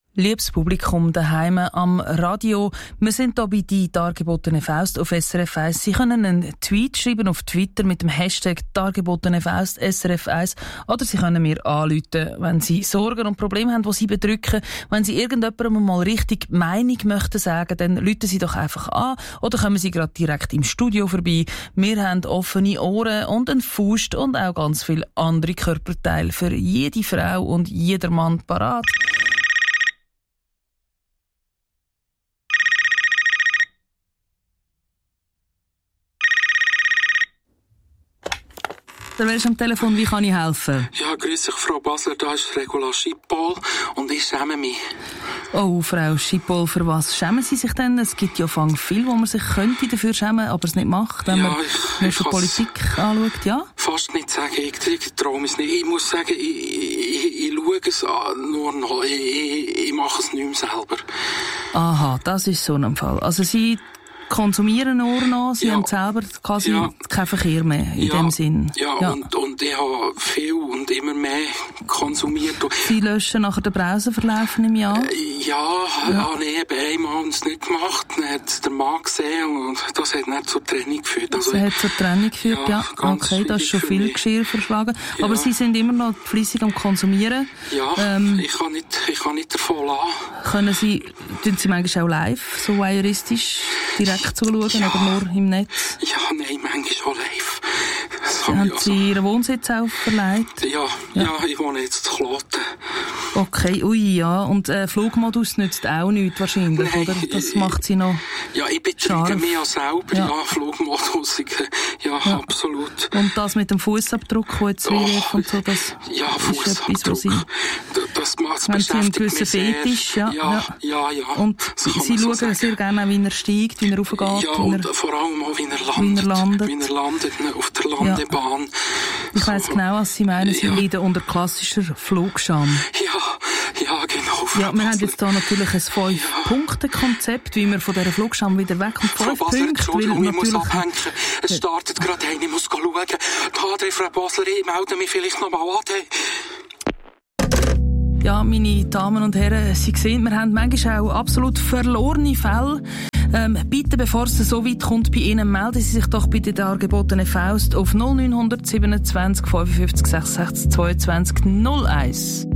Liebes Publikum daheim am Radio, wir sind hier bei «Die dargebotene Faust» auf SRF 1. Sie können einen Tweet schreiben auf Twitter mit dem Hashtag «dargebotene Faust» SRF 1 oder Sie können mir anrufen, wenn Sie Sorgen und Probleme haben, die Sie bedrücken. Wenn Sie irgendjemandem mal richtig Meinung möchten sagen, dann rufen Sie doch einfach an oder kommen Sie gerade direkt im Studio vorbei. Wir haben offene Ohren und einen Faust und auch ganz viele andere Körperteile für jede Frau und jeder Mann parat. Wer ist am Telefon? Wie kann ich helfen? Ja, grüß dich, Frau Basler, da ist Regula Schippol und ich schäme mich. Oh, Frau Schippol, für was schämen Sie sich denn? Es gibt ja viel, wo man sich könnte dafür schämen, aber es nicht macht, wenn man nicht die Politik anschaut, ja? Fast nicht sagen, ich traue es nicht. Ich muss sagen, ich schaue es nur noch, ich mache es nicht mehr selber. Aha, das ist so ein Fall. Also Sie konsumieren nur noch, Sie haben selber quasi keinen Verkehr mehr in dem Sinn. Ja. Und ich habe viel und immer mehr konsumiert. Sie löschen nachher den Browserverlauf im Jahr? Habe ich eben einmal nicht gemacht. Dann hat der Mann gesehen und das hat nicht zur Trennung geführt. Also, das hat zur Trennung geführt, ja. Okay, das ist schon viel Geschirr verschlagen. Ja. Aber Sie sind immer noch fleissig am Konsumieren. Ja, ich kann nicht davon lassen. Tun Sie manchmal auch live, so voyeuristisch, direkt zuschauen oder nur im Netz? Ja, nein, manchmal auch live. Haben Sie Ihren Wohnsitz auch verleiht? Ja, ich wohne jetzt in Kloten. Okay, und Flugmodus nützt auch nichts wahrscheinlich, oder? Das macht Sie noch Ja, ich betreibe mich ja selber, Flugmodus, absolut. Und das mit dem Fußabdruck, der jetzt wirft und so, das ist etwas, was Sie... Das wenn Sie einen gewissen Fetisch, ja. Und Sie schauen sehr gerne, wie er steigt, wie er raufgeht. Ja, und vor allem auch, wie er landet auf der Landebahn. Ich weiss genau, was Sie meinen. Sie leiden unter klassischer Flugscham. Ja, genau. Ja, wir haben jetzt hier natürlich ein 5-Punkte-Konzept, wie wir von dieser Flugscham wieder wegkommen. 5 Punkte. Entschuldigung, ich muss abhängen. Es startet gerade ein, ich muss schauen. Frau Basler, ich melde mich vielleicht noch mal an. Ja, meine Damen und Herren, Sie sehen, wir haben manchmal auch absolut verlorene Fälle. Bitte, bevor es so weit kommt bei Ihnen, melden Sie sich doch bei der dargebotenen Faust auf 0927 55 66 22 01.